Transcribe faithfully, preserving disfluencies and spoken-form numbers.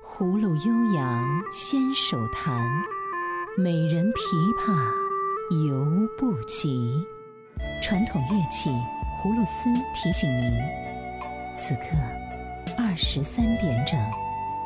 葫芦悠扬纤手弹，美人琵琶犹不及。传统乐器葫芦丝提醒您，此刻二十三点整。